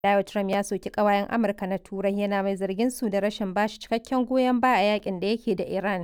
Donald Trump ya soki ƙawayen Amurka na Turai, yana mai zargin su da rashin bashi cikakken goyon baya a yakin da yake da Iran.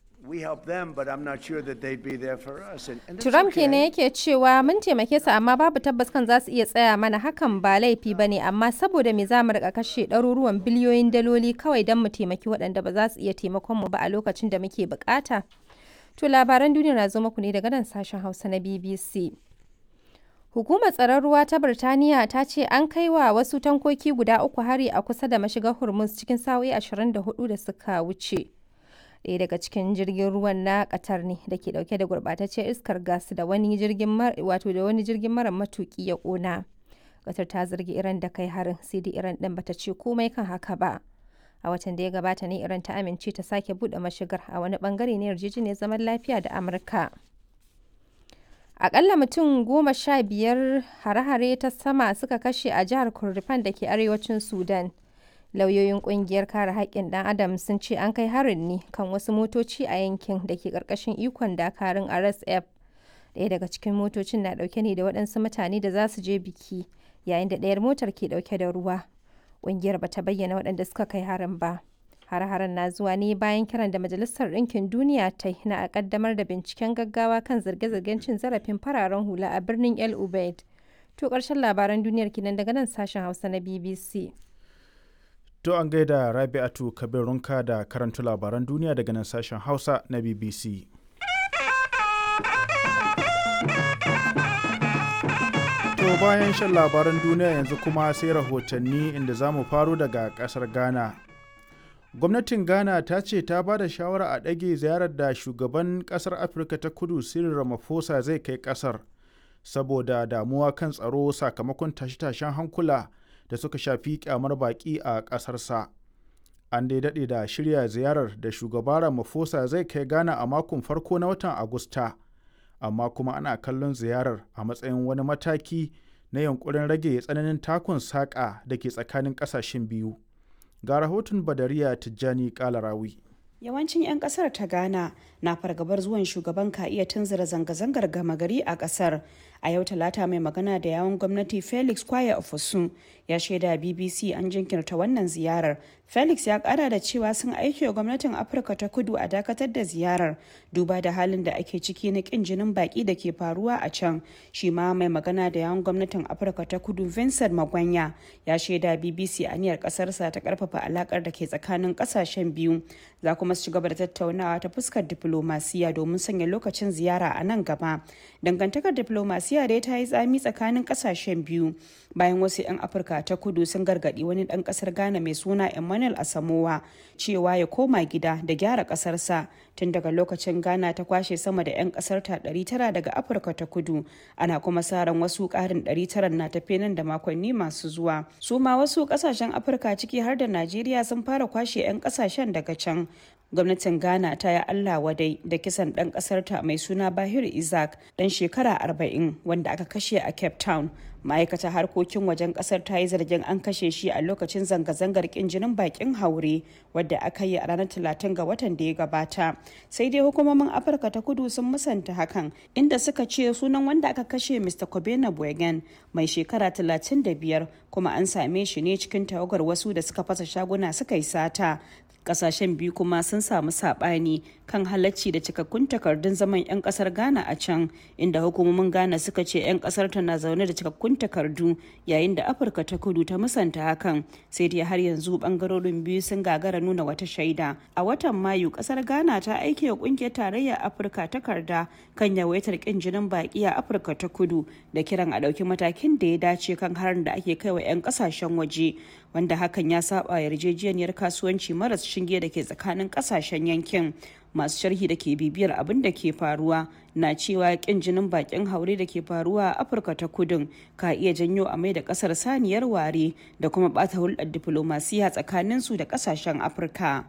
Trump kenan yake cewa mun taimake su amma babu tabbas kan za su iya tsaya mana, hakan ba laifi ba ne, amma saboda me za mu rika kashe ɗaruruwan biliyoyin daloli kawai don mu taimaki waɗanda ba za su iya taimakon mu ba a lokacin da muke bukata. To labaran duniya na zo muku ne daga nan sashen Hausa na BBC. Hukumar tsaron ruwa ta Birtaniya ta ce an kai wa wasu tankoki guda 3 hari a kusa da mashigar Hormuz cikin sa'o'i 24 da suka wuce. Ɗaya daga cikin jirgin ruwan na Qatar ne da ke dauke da gurbataccen iskar gas da wani jirgin mara matuki ya kona. Qatar ta zargi Iran da kai harin, sai dai Iran din bata ce komai kan haka ba. A watan da ya gabata ne Iran ta amince ta sake bude mashigar a wani bangare na yarjejeniyar zaman lafiya da Amurka. Akalla mutum 15 hare-hare ta sama suka kashe a jihar Kordofan da ke arewacin Sudan. Lauyoyin kungiyar kare haƙƙin ɗan Adam sun ce an kai harin ne kan wasu motoci a yankin da ke ƙarƙashin ikon dakarun RSF. Ɗaya daga cikin motocin na ɗauke ne da waɗansu mutane da za su je biki, yayin da ɗayar motar ke ɗauke da ruwa. Ƙungiyar bata bayyana waɗanda suka kai harin ba. Hare-haren na zuwa ne bayan kiran da Majalisar Ɗinkin Duniya ta yi na a ƙaddamar da binciken gaggawa kan zarge-zargen cin zarafin fararen hula a birnin El Ubaid. To ƙarshen labaran duniyar kenan daga nan sashen Hausa na BBC. To an gaida Rabi'atu Kabirunka da karanta labaran duniya daga nan sashen Hausa na BBC. To bayan shan labaran duniya yanzu kuma sai rahotanni, inda za mu faro daga ƙasar Ghana. Gwamnatin Ghana ta ce ta ba da shawara a ɗage ziyarar da shugaban ƙasar Afirka ta Kudu Cyril Ramaphosa zai kai ƙasar, saboda damuwa kan tsaro sakamakon tashe-tashen hankula da suka shafi kyamar baƙi a ƙasarsa. An dai daɗe da shirya ziyarar da shugaba Ramaphosa zai kai Ghana a makon farko na watan Agusta, amma kuma ana kallon ziyarar a matsayin wani mataki na yunkurin rage tsananin takun saƙa da ke tsakanin ƙasashen biyu. Ga rahoton Badariya Tijjani Kalarawi. Yawancin 'yan kasar ta Ghana na fargabar zuwan shugaban ka iya tunzura zanga-zangar gama gari a kasar. A yau Talata mai magana da yawun gwamnati Felix Kwaya Ofosun ya shaida BBC an jinkirta wannan ziyarar. Felix ya kara da cewa sun aiki wa gwamnatin Afirka ta Kudu a dakatar da ziyarar, duba da halin da ake ciki na kin jinin baki da ke faruwa a can. Shi ma mai magana da yawun gwamnatin Afirka ta Kudu Vincent Magwanya ya shaida BBC aniyar kasarsa ta karfafa alakar da ke tsakanin kasashen biyu. Za kuma su ci gaba da tattaunawa ta fuskar diplomasiya domin sanya lokacin ziyara a nan gaba. Dangantakar diplomasiya dai ta yi tsami tsakanin kasashen biyu bayan wasu 'yan Afirka ta Kudu sun gargadi wani dan kasar Ghana mai suna Emmanuel Asamoah cewa ya koma gida da gyara kasarsa. Tun daga lokacin Ghana ta kwashe sama da 'yan kasar ta 900 daga Afirka ta Kudu, ana kuma sa ran wasu karin 900 na tafe nan da makonni masu zuwa. Su ma wasu kasashen Afirka ciki har da Najeriya sun fara kwashe 'yan kasashen daga can. Gwamnatin Ghana ta yi Allah wadai da kisan ɗan ƙasarta mai suna Bahir Isaac, ɗan shekara 40 wanda aka kashe a Cape Town. Ma'aikatar harkokin wajen ƙasar ta yi zargin an kashe shi a lokacin zanga-zangar ƙin jinin bakin haure wadda aka yi a ranar 30 ga watan da ya gabata. Sai dai hukumomin Afirka ta Kudu sun musanta hakan, inda suka ce sunan wanda aka kashe Mr. Kobena Boygan mai shekara 35, kuma an same shi ne cikin tawagar wasu da suka fasa shaguna suka yi sata. Kasashen biyu kuma sun samu sabani kan halacci da cikakkun takardun zaman 'yan kasar Ghana a can, inda hukumomin Ghana suka ce 'yan kasar ta na zaune da cikakkun takardu, yayin da Afirka ta Kudu ta musanta hakan. Sai dai har yanzu bangarorin biyu sun gagara nuna wata shaida. A watan Mayu kasar Ghana ta aike wa kungiyar tarayyar Afirka takarda kan yawaitar kin jinin baki a Afirka ta Kudu da kiran a dauki matakin da ya dace kan harin da ake kai wa 'yan kasashen waje, wanda hakan ya saba yarjejeniyar kasuwanci maras shinge da ke tsakanin kasashen yankin. Masu sharhi da ke bibiyar abin da ke faruwa na cewa kin jinin bakin haure da ke faruwa a Afirka ta Kudun ka iya janyo a mai da kasar saniyar ware da kuma bata hulɗar diplomasiya tsakanin su da kasashen Afirka.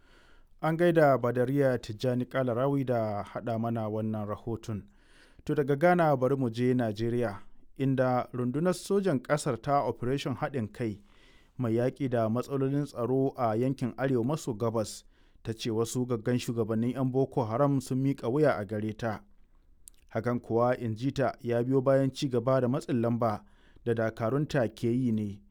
An gaida Badariya Tijjani Kalarawi da haɗa mana wannan rahoton. To daga Ghana bari mu je Najeriya, inda rundunar sojan ƙasar ta Operation haɗin kai mai yaƙi da matsalolin tsaro a yankin arewa maso gabas ta ce wasu gaggan shugabannin 'yan Boko Haram sun miƙa wuya a gare ta. Hakan kuwa, in ji ta, ya biyo bayan ci gaba da matsin lamba da dakarunta ke yi ne